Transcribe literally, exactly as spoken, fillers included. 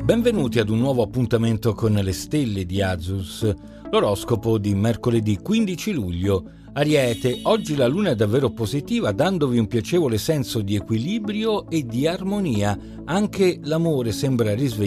benvenuti ad un nuovo appuntamento con le stelle di Azus, l'oroscopo di mercoledì quindici luglio. Ariete, oggi la luna è davvero positiva, dandovi un piacevole senso di equilibrio e di armonia. Anche l'amore sembra risvegliare